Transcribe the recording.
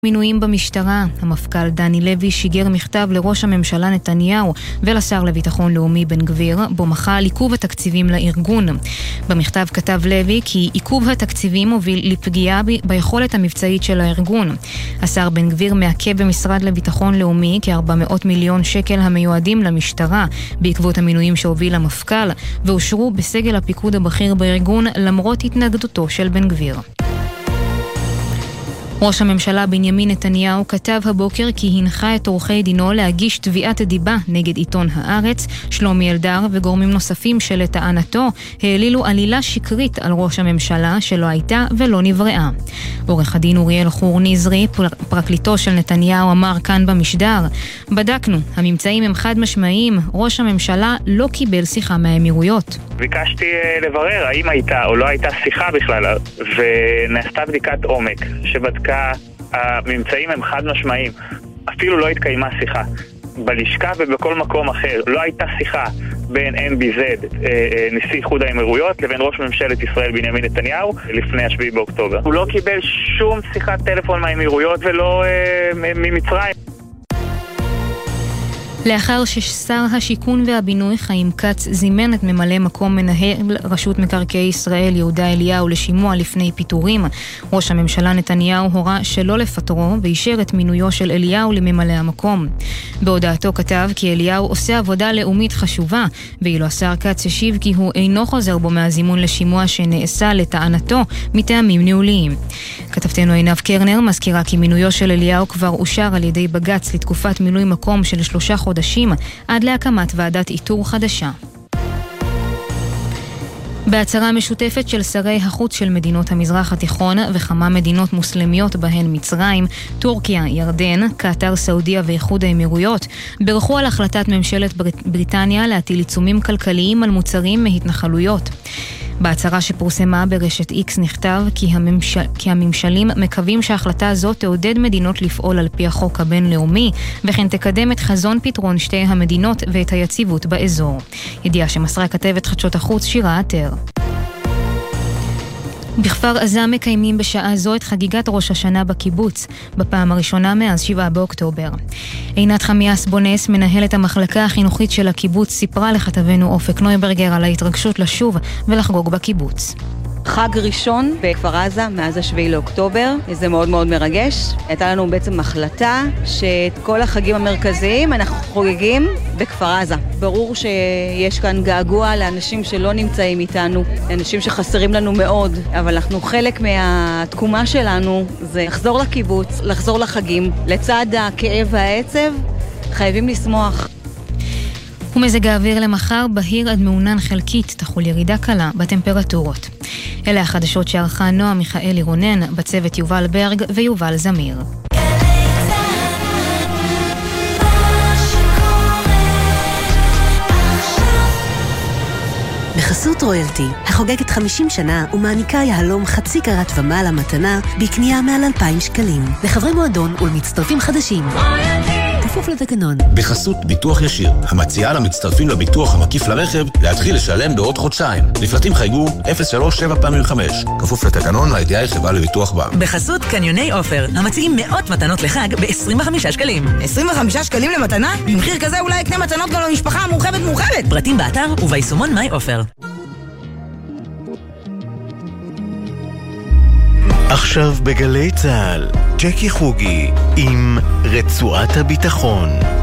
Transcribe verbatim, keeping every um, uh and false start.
מינויים במשטרה. המפכ"ל דני לוי שיגר מכתב לראש הממשלה נתניהו ולשר לביטחון לאומי בן גביר, בו מחה על עיכוב התקציבים לארגון. במכתב כתב לוי כי עיכוב התקציבים מוביל לפגיעה ב- ביכולת המבצעית של הארגון. השר בן גביר מעכב במשרד לביטחון לאומי כ-ארבע מאות מיליון שקל המיועדים למשטרה בעקבות המינויים שהוביל המפכ"ל, ואושרו בסגל הפיקוד הבכיר בארגון למרות התנגדותו של בן גביר. ראש הממשלה בנימין נתניהו כתב הבוקר כי הנחה את עורכי דינו להגיש תביעת דיבה נגד עיתון הארץ, שלומי אלדר וגורמים נוספים שלטענתו העלילו עלילה שקרית על ראש הממשלה שלא הייתה ולא נבראה. עורך הדין אוריאל חור נזרי, פרקליטו של נתניהו, אמר כאן במשדר: בדקנו, הממצאים הם חד משמעיים, ראש הממשלה לא קיבל שיחה מהאמירויות. ביקשתי לברר האם הייתה או לא הייתה שיחה בכלל, ונעשתה בדיקת עומק שבדקה, הממצאים הם חד משמעיים, אפילו לא התקיימה שיחה. בלשכה ובכל מקום אחר לא הייתה שיחה בין אם בי זד, נשיא איחוד האמירויות, לבין ראש ממשלת ישראל בנימין נתניהו לפני השביעי באוקטובר. הוא לא קיבל שום שיחת טלפון מהאמירויות ולא ממצרים. לאחר ששר השיכון והבינוי חיים כץ זימן את ממלא מקום מנהל רשות מקרקעי ישראל יהודה אליהו לשימוע לפני פיטורים, ראש הממשלה נתניהו הורה שלא לפטרו ואישר את מינויו של אליהו לממלא המקום. בהודעתו כתב כי אליהו עושה עבודה לאומית חשובה, ואילו השר כץ השיב כי הוא אינו חוזר בו מהזימון לשימוע שנעשה לטענתו מטעמים ניהוליים. כתבתנו עינב קרנר מזכירה כי מינויו של אליהו כבר אושר על ידי בג"ץ לתקופת מילוי מקום של שלושה חודשים עד להקמת ועדת איתור חדשה. בהצהרה משותפת של שרי החוץ של מדינות המזרח התיכון וכמה מדינות מוסלמיות בהן מצרים, טורקיה, ירדן, קטר, סעודיה ואיחוד האמירויות, ברכו על החלטת ממשלת בריטניה להטיל עיצומים כלכליים על מוצרים מהתנחלויות. בהצהרה שפורסמה ברשת איקס נכתב כי, הממשל, כי הממשלים מקווים שההחלטה הזאת תעודד מדינות לפעול על פי החוק הבינלאומי, וכן תקדם את חזון פתרון שתי המדינות ואת היציבות באזור. ידיעה שמסרה כתבת חדשות החוץ שירה עטר. בכפר עזה מקיימים בשעה זו את חגיגת ראש השנה בקיבוץ, בפעם הראשונה מאז שבעה באוקטובר. עינת חמיאס בונס, מנהלת המחלקה החינוכית של הקיבוץ, סיפרה לכתבנו אופק נויברגר על ההתרגשות לשוב ולחגוג בקיבוץ. חג ראשון בכפר עזה מאז השביעי לאוקטובר, זה מאוד מאוד מרגש. הייתה לנו בעצם החלטה שאת כל החגים המרכזיים אנחנו חוגגים בכפר עזה. ברור שיש כאן געגוע לאנשים שלא נמצאים איתנו, לאנשים שחסרים לנו מאוד, אבל אנחנו חלק מהתקומה שלנו זה לחזור לקיבוץ, לחזור לחגים, לצד הכאב והעצב חייבים לשמוח. ומזג האוויר למחר בהיר עד מעונן חלקית, תחול ירידה קלה בטמפרטורות. אלה החדשות שערכה נועה מיכאלי רונן, בצוות יובל ברג ויובל זמיר. בחסות רויאלטי, החוגגת חמישים שנה ומעניקה יהלום חצי קרת ומעלה מתנה בקנייה מעל אלפיים שקלים. לחברי מועדון ולמצטרפים חדשים. כפוף לתקנון. בחסות ביטוח ישיר, המציעה למצטרפים לביטוח המקיף לרכב להתחיל לשלם בעוד חודשיים. לפרטים חייגו אפס שלוש שבע פעמים חמש. כפוף לתקנון, הידיעה היא חברה לביטוח בע"מ. בחסות קניוני עופר, המציעים מאות מתנות לחג ב-עשרים וחמישה שקלים. עשרים וחמישה שקלים למתנה? במחיר כזה אולי יקנה מתנות גם למשפחה המורחבת מורחבת. פרטים באתר וביישומון מיי עופר. עכשיו בגלי צהל, ג'קי חוגי עם רצועת הביטחון.